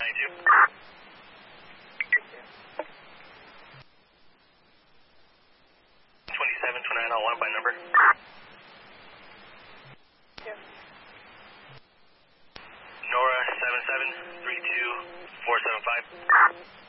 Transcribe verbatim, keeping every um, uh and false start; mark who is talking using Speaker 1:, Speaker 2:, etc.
Speaker 1: ninety-two. twenty-seven twenty-nine oh one by number.
Speaker 2: Yeah.
Speaker 1: Nora seven seven three two four seven five.